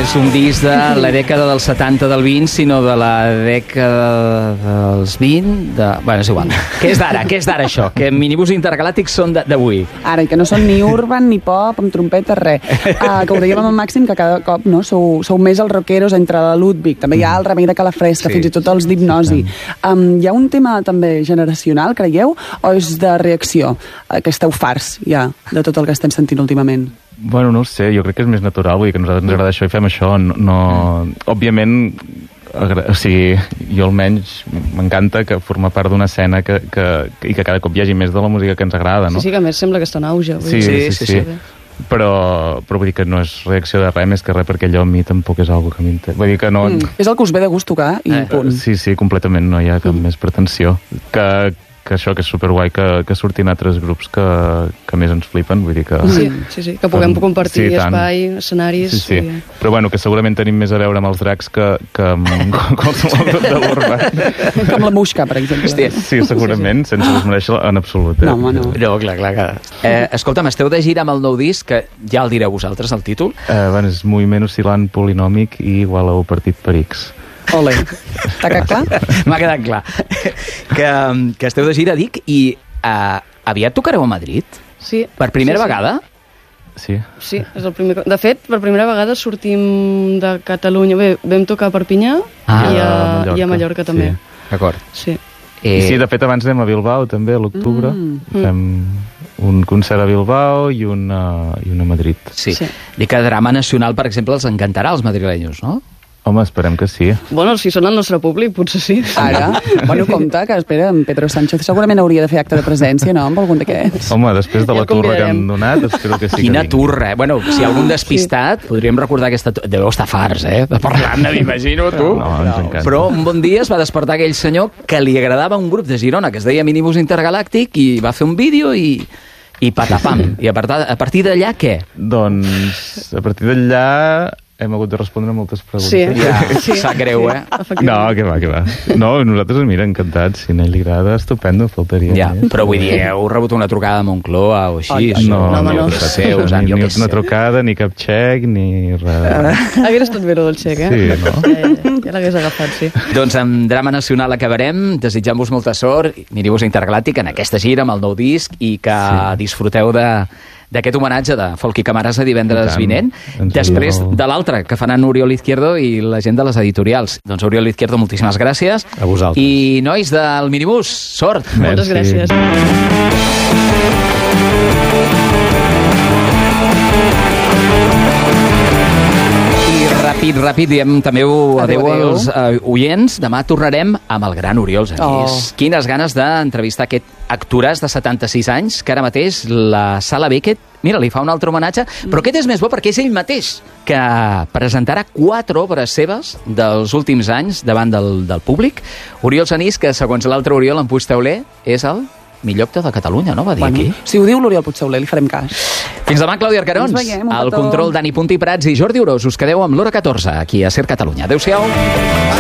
és un disc de la dècada dels 70 del 20, sinó de la dècada dels 20... Bueno, és igual. Què és d'ara, això? Que Minibús Intergalàctics són d'avui. Ara, i que no són ni urban, ni pop, amb trompeta, res. Que ho dèiem amb el Màxim, que cada cop sou més els rockeros entre la Ludwig, també hi ha el Remei de Calafresca, fins i tot els d'Hipnosi. Hi ha un tema també generacional, creieu, o és de reacció, que esteu farts ja de tot el que estem sentint últimament? Bueno, no ho sé, jo crec que és més natural, vull dir que a nosaltres ens agrada això i fem això. Òbviament, o sigui, jo almenys m'encanta que forma part d'una escena i que cada cop hi hagi més de la música que ens agrada, no? Sí, que a més sembla que està en auge. Sí. Però vull dir que no és reacció de res més que res, perquè allò a mi tampoc és algo que m'interessa. Vull dir que no... És el que us ve de gust tocar i punt. Sí, completament, no hi ha cap més pretensió. Que això, que és superguai que surtin altres grups que més ens flipen, vull dir que... Sí, que puguem compartir espai, escenaris... Sí. Però bueno, que segurament tenim més a veure amb els dracs que amb qualsevol grup de l'urba. Com la Muixca, per exemple. Sí, segurament, sense desmereixer en absolut. No, home, no. No, clar. Escolta'm, esteu de gira amb el nou disc, que ja el direu vosaltres, el títol? És moviment oscil·lant polinòmic i igual a partit per X. Ole. T'ha quedat clar? M'ha quedat clar. Que esteu de gira, dic, i aviat tocareu a Madrid? Sí. Per primera vegada? Sí. Sí, és el primer... De fet, per primera vegada sortim de Catalunya. Bé, vam tocar a Perpinyà i a Mallorca també. D'acord. Sí. Sí, de fet, abans anem a Bilbao, també, a l'octubre. Fem un concert a Bilbao i un a Madrid. Sí. Dic que Drama Nacional, per exemple, els encantarà als madrilenyos, no? Home, esperem que sí. Bueno, si són el nostre públic, potser sí. Ara? Bueno, compte, que espera, en Pedro Sánchez segurament hauria de fer acte de presència, no?, amb algun d'aquests. Home, després de la turra que han donat, espero que sí. Quina turra, bueno, si algun despistat, podríem recordar aquesta... Deveu estar farts, de parlar-ne, m'imagino, tu. No, ens encanta. Però un bon dia es va despertar aquell senyor que li agradava un grup de Girona que es deia Minibús Intergalàctic i va fer un vídeo i patapam. I a partir d'allà, què? Doncs, a partir d'allà... hem hagut de respondre moltes preguntes. Sí. Sap greu, No, que va. No, nosaltres, mira, encantats. Si a ell li agrada, estupendo, faltaria. Ja, però vull dir, heu rebut una trucada a Moncloa o així? No, ni una trucada, ni cap xec, ni res. Hagués estat bé del xec, Sí, no? Ja l'hagués agafat, sí. Doncs amb Drama Nacional acabarem, desitjant-vos molta sort, Minibús Intergalàctic en aquesta gira amb el nou disc i que disfruteu d'aquest homenatge de Folk i Camarasa divendres vinent, després de l'altre que faran Oriol Izquierdo i la gent de les editorials. Doncs Oriol Izquierdo, moltíssimes gràcies. A vosaltres. I nois del Minibús, sort! Moltes gràcies. Ràpid, diem també adeu als oients. Demà tornarem amb el gran Oriol Genís. Quines ganes d'entrevistar aquest actoràs de 76 anys, que ara mateix la Sala Beckett, mira, li fa un altre homenatge, però aquest és més bo perquè és ell mateix que presentarà 4 obres seves dels últims anys davant del públic. Oriol Genís, que segons l'altre Oriol, en Puigtauler, és el millor actor de Catalunya, no? Va dir aquí. Si ho diu l'Oriol Puigtauler, li farem cas. Fins demà, Clàudia Arcarons. Al control, Dani Puntí Prats i Jordi Urós. Us quedeu amb l'hora 14, aquí a Ser Catalunya. Adéu-siau.